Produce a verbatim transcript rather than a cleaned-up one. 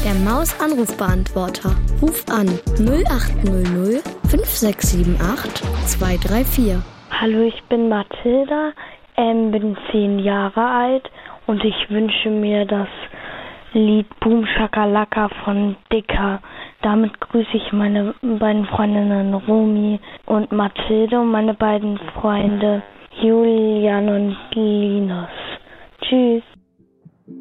Der Maus-Anrufbeantworter. Ruf an null acht null null fünf sechs sieben acht zwei drei vier. Hallo, ich bin Mathilda, ähm, bin zehn Jahre alt und ich wünsche mir das Lied Boom Shakalaka von Dicker. Damit grüße ich meine beiden Freundinnen Romy und Mathilde und meine beiden Freunde Julian und Linus. Tschüss.